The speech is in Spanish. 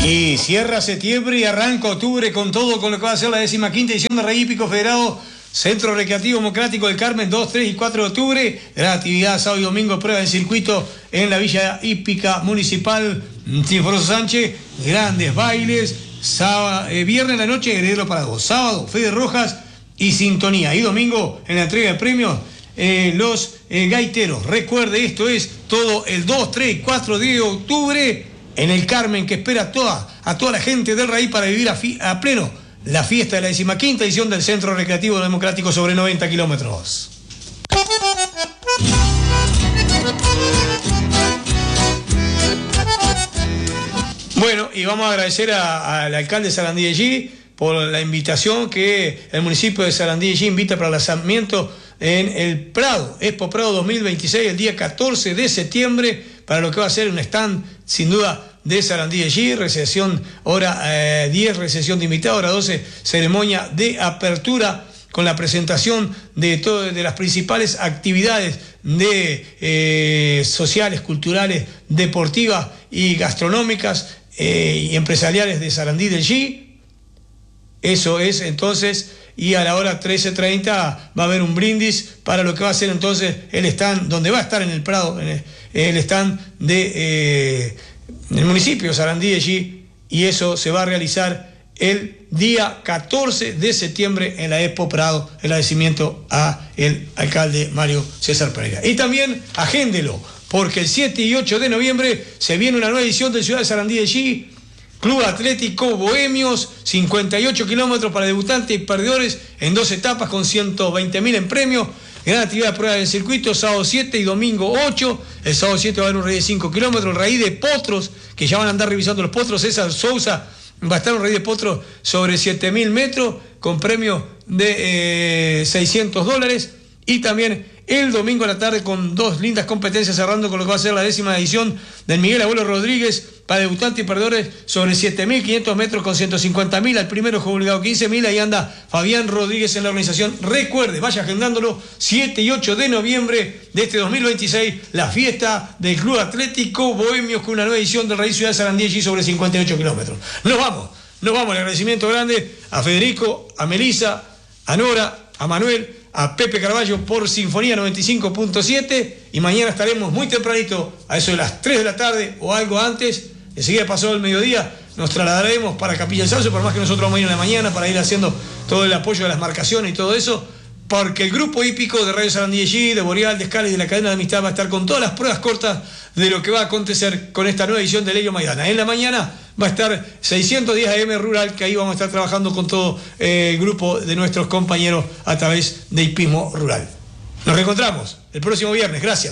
Y cierra septiembre y arranca octubre con todo, con lo que va a ser la 15ª edición de Rey Hípico Federado Centro Recreativo Democrático del Carmen, 2, 3 y 4 de octubre. Gran actividad sábado y domingo, prueba de circuito en la Villa Hípica Municipal Sinforoso Sánchez. Grandes bailes. Viernes en la noche, Heredero Parado. Sábado, Fede Rojas y Sintonía. Y domingo, en la entrega de premios, los gaiteros. Recuerde, esto es todo el 2, 3 y 4 de octubre en el Carmen, que espera a toda la gente del Raí para vivir a pleno la fiesta de la 15ª edición del Centro Recreativo Democrático sobre 90 kilómetros. Bueno, y vamos a agradecer al alcalde de Sarandí de G por la invitación que el municipio de Sarandí de G invita para el lanzamiento en el Prado, Expo Prado 2026, el día 14 de septiembre, para lo que va a ser un stand, sin duda, de Sarandí de G, recepción hora 10, recepción de invitados, hora 12, ceremonia de apertura con la presentación de las principales actividades sociales, culturales, deportivas y gastronómicas y empresariales de Sarandí de G. Eso es entonces, y a la hora 13:30 va a haber un brindis para lo que va a ser entonces el stand, donde va a estar en el Prado, el stand del municipio de Sarandí de G, y eso se va a realizar el día 14 de septiembre en la Expo Prado, el agradecimiento al alcalde Mario César Pereira. Y también agéndelo, porque el 7 y 8 de noviembre se viene una nueva edición de Ciudad de Sarandí de G, Club Atlético Bohemios, 58 kilómetros para debutantes y perdedores en 2 etapas con 120.000 en premios. Gran actividad de prueba del circuito, sábado 7 y domingo 8. El sábado 7 va a haber un rey de 5 kilómetros, el raíz de potros, que ya van a andar revisando los potros. César Sousa va a estar un rey de potros sobre 7.000 metros con premio de $600. Y también el domingo a la tarde con 2 lindas competencias, cerrando con lo que va a ser la 10ª edición del Miguel Abuelo Rodríguez para debutantes y perdedores sobre 7.500 metros con 150.000. Al primero fue obligado 15.000. Ahí anda Fabián Rodríguez en la organización. Recuerde, vaya agendándolo, 7 y 8 de noviembre de este 2026, la fiesta del Club Atlético Bohemios con una nueva edición del Raíz Ciudad de Sarandí G sobre 58 kilómetros. Nos vamos. El agradecimiento grande a Federico, a Melissa, a Nora, a Manuel, a Pepe Carballo por Sinfonía 95.7, y mañana estaremos muy tempranito, a eso de las 3 de la tarde o algo antes. Enseguida pasado el mediodía nos trasladaremos para Capilla del Sauce, por más que nosotros vamos a ir en la mañana para ir haciendo todo el apoyo de las marcaciones y todo eso, porque el grupo hípico de Radio Sarandí de G, de Boreal, de Escala y de la cadena de amistad va a estar con todas las pruebas cortas de lo que va a acontecer con esta nueva edición de Lelio Maidana. En la mañana va a estar 610 AM Rural, que ahí vamos a estar trabajando con todo el grupo de nuestros compañeros a través de Hipismo Rural. Nos reencontramos el próximo viernes. Gracias.